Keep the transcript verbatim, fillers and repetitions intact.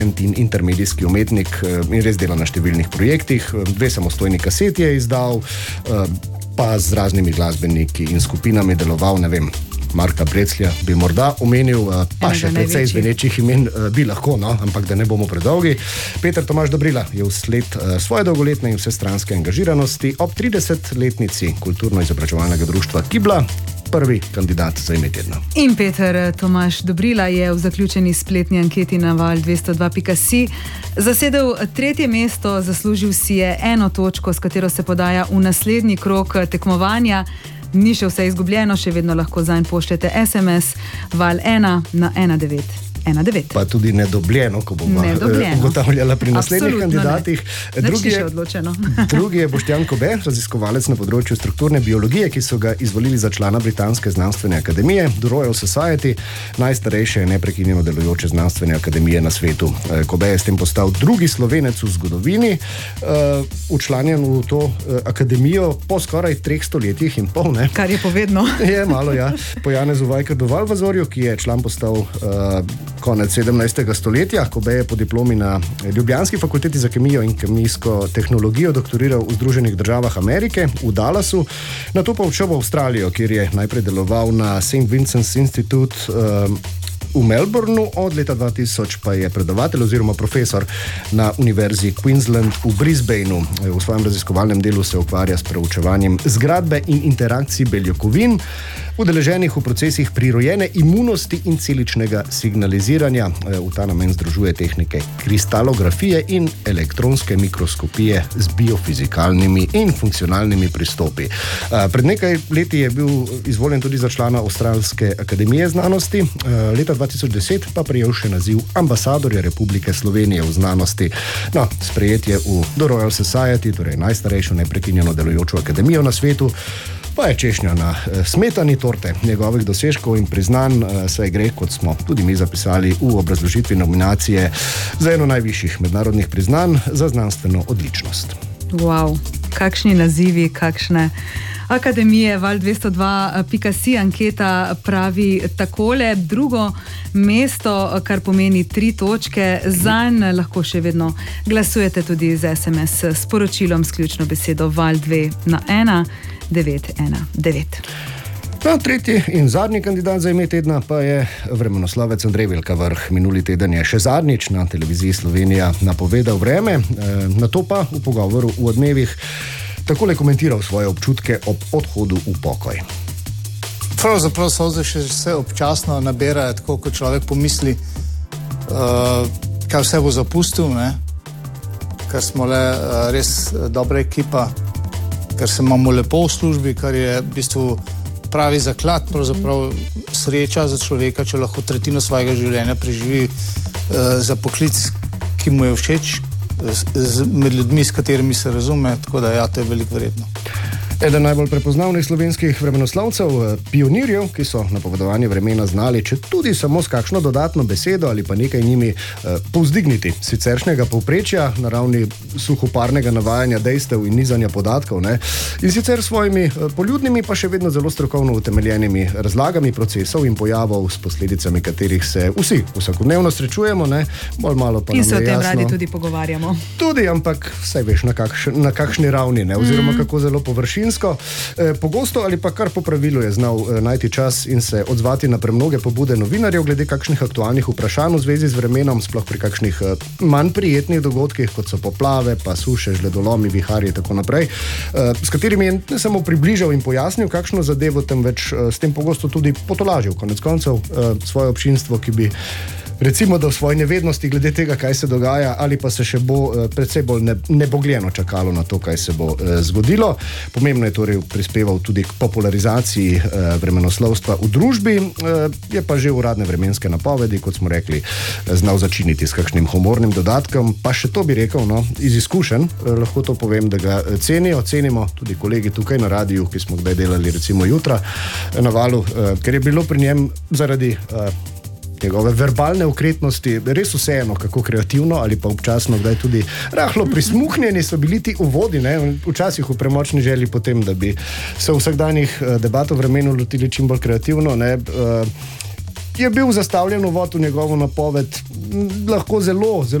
in intermedijski umetnik in res dela na številnih projektih. Dve samostojni kaseti je izdal, pa z raznimi glasbeniki in skupinami deloval, ne vem, Marka Breclja bi morda omenil, pa še precej zvenečih imen bi lahko, no, ampak da ne bomo predolgi. Peter Tomaž Dobrila je vsled svoje dolgoletne in vsestranske angažiranosti ob tridesetletnici kulturno-izobraževalnega društva Kibla prvi kandidat za ime tedna. In Peter Tomaž Dobrila je v zaključeni spletni anketi na val dvesto dva pika si zasedel tretje mesto, zaslužil si je eno točko, s katero se podaja v naslednji krog tekmovanja. Ni še vse izgubljeno, še vedno lahko zanj pošljete es em es val ena na ena devet ena devet. Pa tudi nedobljeno, ko bomo ugotavljala pri naslednjih kandidatih. Drugi je odločeno. Drugi je Boštjan Kobe, raziskovalec na področju strukturne biologije, ki so ga izvolili za člana Britanske znanstvene akademije, The Royal Society, najstarejše neprekinjeno delujoče znanstvene akademije na svetu. Kobe je s tem postal drugi Slovenec v zgodovini, učlanjen v to akademijo po skoraj treh stoletjih in pol, ne? Kar je povedno. Je malo, ja. Po Janezu Vajkardu Valvazorju, ki je član postal uh, konec sedemnajstega stoletja, Kobe je po diplomi na Ljubljanski fakulteti za kemijo in kemijsko tehnologijo doktoriral v Združenih državah Amerike, v Dallasu, nato pa odšel v Avstralijo, kjer je najprej deloval na Saint Vincent's Institute uh, v Melbourneu, od leta dva tisoč pa je predavatelj oziroma profesor na Univerzi Queensland v Brisbaneu. V svojem raziskovalnem delu se ukvarja s preučevanjem zgradbe in interakcij beljakovin, udeleženih v procesih prirojene imunosti in celičnega signaliziranja. V ta namen združuje tehnike kristalografije in elektronske mikroskopije z biofizikalnimi in funkcionalnimi pristopi. Pred nekaj leti je bil izvoljen tudi za člana Avstralske akademije znanosti, leta dva tisoč deset pa prejel še naziv ambasadorja Republike Slovenije v znanosti. No, sprejet je v The Royal Society, torej najstarejšo neprekinjeno delujočo akademijo na svetu, pa je češnja na smetani torte njegovih dosežkov in priznanj, saj gre, kot smo tudi mi zapisali v obrazložitvi nominacije, za eno najvišjih mednarodnih priznanj za znanstveno odličnost. Wow, kakšni nazivi, kakšne akademije. Val dvesto dva pika si anketa pravi takole: drugo mesto, kar pomeni tri točke, zanj lahko še vedno glasujete tudi z es em es sporočilom s ključno besedo val dve na ena devet ena devet. No, tretji in zadnji kandidat za ime tedna pa je vremenoslovec Andrej Velkavrh. Minuli teden je še zadnjič na televiziji Slovenija napovedal vreme, na to pa v pogovoru v Odmevih takole komentiral svoje občutke ob odhodu v pokoj. Pravzaprav solze še vse občasno naberajo, tako kot človek pomisli, uh, kaj vse bo zapustil, ne? Ker smo le uh, res dobra ekipa, ker se imamo lepo v službi, kar je v bistvu pravi zaklad, pravzaprav sreča za človeka, če lahko tretjino svojega življenja preživi uh, za poklic, ki mu je všeč, z, med ljudmi, s katerimi se razume, tako da ja, to je veliko vredno. Eden najbolj prepoznavnih slovenskih vremenoslovcev, pionirjev, ki so napovedovanje vremena znali, če tudi samo s kakšno dodatno besedo ali pa nekaj njimi eh, povzdigniti siceršnjega povprečja na ravni suhoparnega navajanja dejstev in nizanja podatkov, ne? In sicer svojimi eh, poljudnimi, pa še vedno zelo strokovno utemeljenimi razlagami procesov in pojavov, s posledicami katerih se vsi vsakodnevno srečujemo, ne? Bolj malo pa nam je jasno. In se o tem radi tudi pogovarjamo. Tudi, ampak saj veš, na, kakš, na kakšni ravni, ne? Oziroma mm. kako zelo površinsko. Pogosto ali pa kar po pravilu je znal najti čas in se odzvati na premnoge pobude novinarjev glede kakšnih aktualnih vprašanj v zvezi z vremenom, sploh pri kakšnih manj prijetnih dogodkih, kot so poplave, pa suše, žledolomi, viharji in tako naprej, s katerimi je ne samo približal in pojasnil kakšno zadevo, temveč s tem pogosto tudi potolažil konec koncev svoje občinstvo, ki bi recimo, da v svoji nevednosti glede tega, kaj se dogaja, ali pa se še bo eh, predvsej bolj ne, nebogljeno čakalo na to, kaj se bo eh, zgodilo. Pomembno je torej prispeval tudi k popularizaciji eh, vremenoslovstva v družbi, eh, je pa že uradne vremenske napovedi, kot smo rekli, eh, znal začiniti s kakšnim humornim dodatkom, pa še to bi rekel, no, iz izkušenj, eh, lahko to povem, da ga cenijo, cenimo tudi kolegi tukaj na radiju, ki smo kdaj delali recimo jutra eh, na Valu, eh, ker je bilo pri njem zaradi eh, njegove verbalne okretnosti res vseeno, kako kreativno ali pa občasno kdaj tudi rahlo prismuhnjeni so bili ti uvodi, ne? Včasih v premočni želji potem, da bi se v vsakdanjih debat o vremenu lotili čim bolj kreativno, ne? je bil zastavljen uvod v njegovo napoved, lahko zelo, zelo